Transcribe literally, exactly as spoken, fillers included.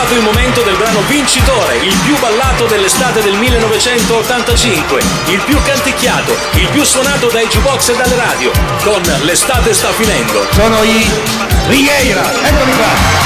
arrivato il momento del brano vincitore, il più ballato dell'estate del millenovecentottantacinque, il più canticchiato, il più suonato dai jukebox e dalle radio, con L'estate sta finendo. Sono i Righeira, eccoli qua.